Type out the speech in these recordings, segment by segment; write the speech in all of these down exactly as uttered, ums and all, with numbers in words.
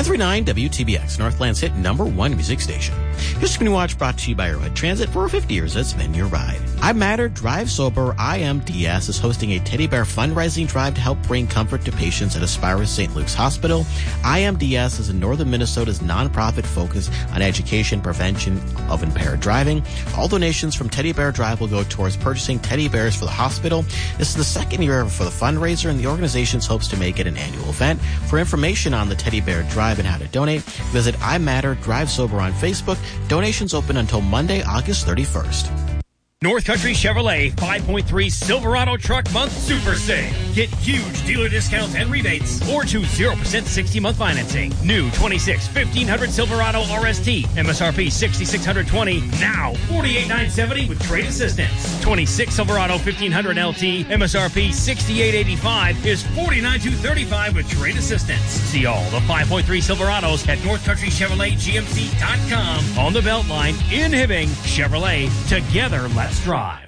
nine three nine W T B X, Northland's hit number one music station. Here's Community Watch brought to you by Arrowhead Transit. For fifty years, it's been your ride. I Matter, Drive Sober, I M D S is hosting a teddy bear fundraising drive to help bring comfort to patients at Aspirus Saint Luke's Hospital. I M D S is in northern Minnesota's nonprofit focus on education prevention of impaired driving. All donations from Teddy Bear Drive will go towards purchasing teddy bears for the hospital. This is the second year ever for the fundraiser, and the organization hopes to make it an annual event. For information on the Teddy Bear Drive and how to donate, visit I Matter, Drive Sober on Facebook. Donations open until Monday, August thirty-first. North Country Chevrolet five point three Silverado Truck Month Super Save. Get huge dealer discounts and rebates or choose zero percent sixty-month financing. New twenty-six fifteen hundred Silverado R S T. M S R P six thousand six hundred twenty dollars. Now forty-eight thousand nine hundred seventy dollars with trade assistance. twenty-six Silverado fifteen hundred L T. M S R P sixty-eight thousand eighty-five dollars is forty-nine thousand two hundred thirty-five dollars with trade assistance. See all the five point three Silverados at North Country Chevrolet G M C dot com. On the Beltline in Hibbing, Chevrolet. Together, let's drive.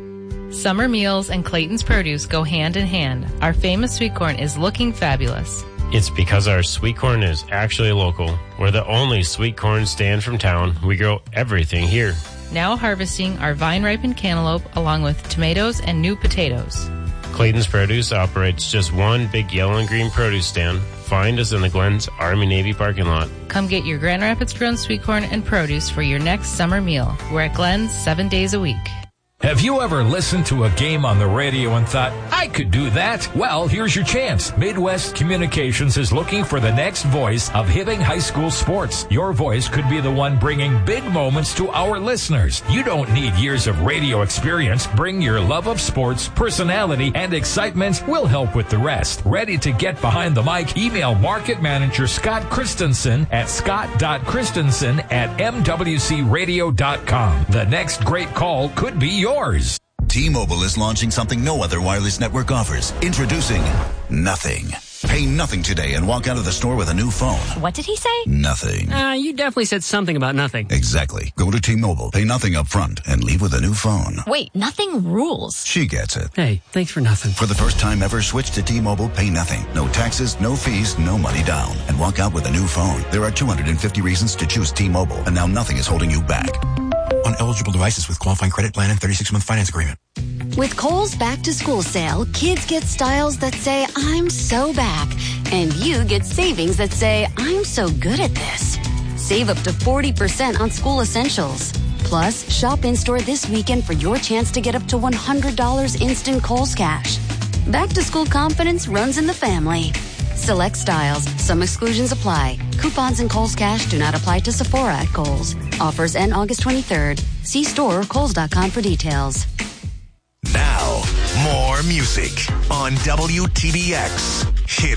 Summer meals and Clayton's Produce go hand in hand. Our famous sweet corn is looking fabulous. It's because our sweet corn is actually local. We're the only sweet corn stand from town. We grow everything here. Now harvesting our vine-ripened cantaloupe along with tomatoes and new potatoes. Clayton's Produce operates just one big yellow and green produce stand. Find us in the Glens Army-Navy parking lot. Come get your Grand Rapids grown sweet corn and produce for your next summer meal. We're at Glens seven days a week. Have you ever listened to a game on the radio and thought, I could do that? Well, here's your chance. Midwest Communications is looking for the next voice of Hibbing High School sports. Your voice could be the one bringing big moments to our listeners. You don't need years of radio experience. Bring your love of sports, personality, and excitement. We'll help with the rest. Ready to get behind the mic? Email Market Manager Scott Christensen at scott dot christensen at m w c radio dot com. The next great call could be yours. Yours. T-Mobile is launching something no other wireless network offers. Introducing Nothing. Pay nothing today and walk out of the store with a new phone. What did he say? Nothing. Uh, you definitely said something about nothing. Exactly. Go to T-Mobile, pay nothing up front, and leave with a new phone. Wait, nothing rules. She gets it. Hey, thanks for nothing. For the first time ever, switch to T-Mobile, pay nothing. No taxes, no fees, no money down. And walk out with a new phone. There are two hundred fifty reasons to choose T-Mobile, and now nothing is holding you back. On eligible devices with qualifying credit plan and thirty-six month finance agreement. With Kohl's Back to School sale, kids get styles that say, I'm so back. And you get savings that say, I'm so good at this. Save up to forty percent on school essentials. Plus, shop in-store this weekend for your chance to get up to one hundred dollars instant Kohl's cash. Back to school confidence runs in the family. Select styles. Some exclusions apply. Coupons and Kohl's Cash do not apply to Sephora at Kohl's. Offers end August twenty-third. See store or kohls dot com for details. Now, more music on W T B X. Hit